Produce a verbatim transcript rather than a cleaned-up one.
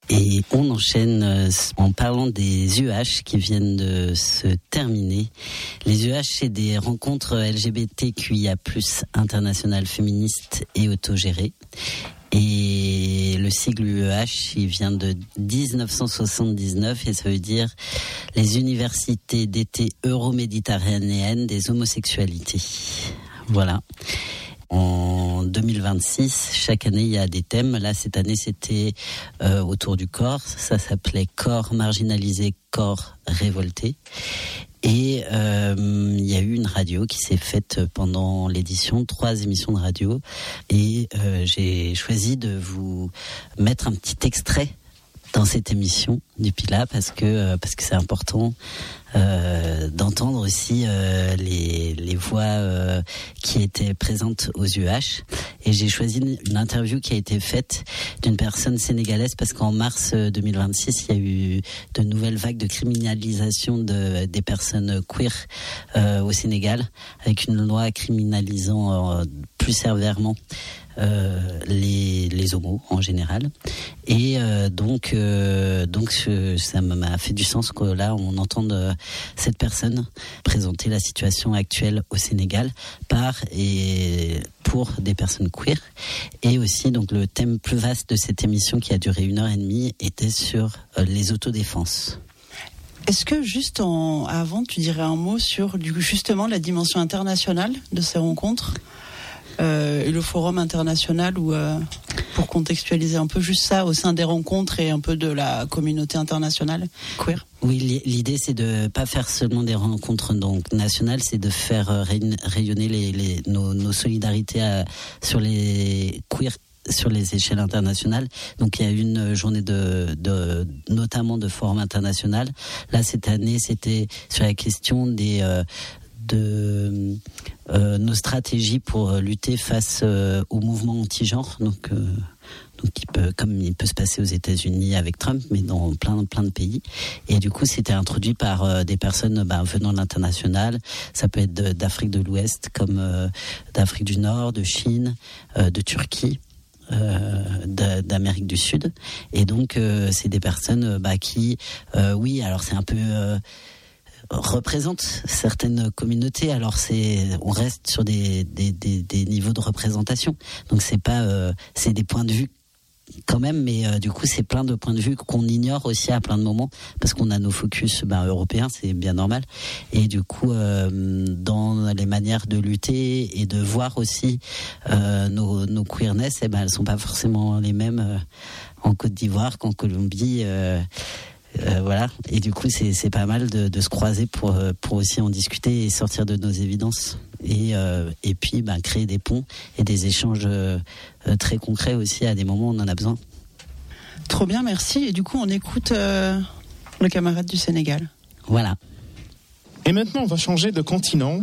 Et on enchaîne en parlant des U H qui viennent de se terminer. Les U H, c'est des rencontres L G B T Q I A plus, internationales, féministes et autogérées. Et le sigle U E H, il vient de dix-neuf cent soixante-dix-neuf et ça veut dire les universités d'été euro-méditerranéennes des homosexualités. Voilà. En deux mille vingt-six, chaque année, il y a des thèmes. Là, cette année, c'était euh, autour du corps. Ça s'appelait corps marginalisé, corps révolté. Et euh, il y a eu une radio qui s'est faite pendant l'édition, trois émissions de radio. Et euh, j'ai choisi de vous mettre un petit extrait dans cette émission du Pila parce que parce que c'est important euh, d'entendre aussi euh, les les voix euh, qui étaient présentes aux U H. Et j'ai choisi une interview qui a été faite d'une personne sénégalaise parce qu'en mars deux mille vingt-six, il y a eu de nouvelles vagues de criminalisation de des personnes queer euh, au Sénégal, avec une loi criminalisant euh, plus sévèrement Euh, les les homos en général. Et euh, donc euh, donc je, ça m'a fait du sens que là on entende euh, cette personne présenter la situation actuelle au Sénégal par et pour des personnes queer. Et aussi donc le thème plus vaste de cette émission qui a duré une heure et demie était sur euh, les autodéfenses. Est-ce que juste en avant tu dirais un mot sur du, justement la dimension internationale de ces rencontres? Euh, et le forum international où, euh, pour contextualiser un peu juste ça au sein des rencontres et un peu de la communauté internationale queer. Oui, l'idée c'est de pas faire seulement des rencontres donc nationales, c'est de faire rayonner les, les, nos, nos solidarités à, sur les queer sur les échelles internationales. Donc il y a une journée de, de notamment de forum international. Là cette année c'était sur la question des euh, de euh, nos stratégies pour lutter face euh, au mouvement anti-genre, donc euh, donc il peut, comme il peut se passer aux États-Unis avec Trump, mais dans plein plein de pays. Et du coup, c'était introduit par euh, des personnes bah, venant de l'international. Ça peut être de, d'Afrique de l'Ouest, comme euh, d'Afrique du Nord, de Chine, euh, de Turquie. Euh, d'Amérique du Sud. Et donc euh, c'est des personnes bah, qui euh, oui alors c'est un peu euh, représente certaines communautés. Alors c'est, on reste sur des des des, des niveaux de représentation. Donc c'est pas, euh, c'est des points de vue quand même, mais euh, du coup c'est plein de points de vue qu'on ignore aussi à plein de moments parce qu'on a nos focus ben, européens, c'est bien normal. Et du coup euh, dans les manières de lutter et de voir aussi euh, nos nos queerness, eh ben elles sont pas forcément les mêmes euh, en Côte d'Ivoire qu'en Colombie. Euh, Euh, voilà, et du coup c'est c'est pas mal de, de se croiser pour pour aussi en discuter et sortir de nos évidences et euh, et puis bah, créer des ponts et des échanges euh, très concrets aussi à des moments où on en a besoin. Trop bien, merci. Et du coup on écoute euh, le camarade du Sénégal. Voilà. Et maintenant on va changer de continent